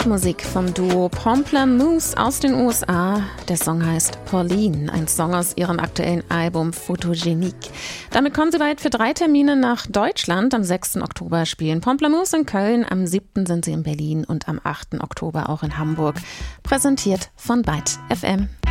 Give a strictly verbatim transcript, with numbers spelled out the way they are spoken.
Rockmusik vom Duo Pomplamoose aus den U S A. Der Song heißt Pauline, ein Song aus ihrem aktuellen Album Photogenique. Damit kommen sie bald für drei Termine nach Deutschland. Am sechsten Oktober spielen Pomplamoose in Köln, am siebten sind sie in Berlin und am achten Oktober auch in Hamburg. Präsentiert von Byte F M.